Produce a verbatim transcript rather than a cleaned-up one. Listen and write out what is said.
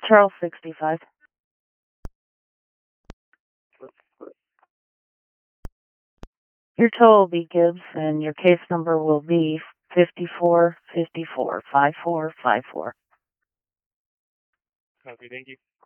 Charles sixty-five. Your tow will be Gibbs, and your case number will be fifty-four fifty-four, five four five four. Okay, thank you.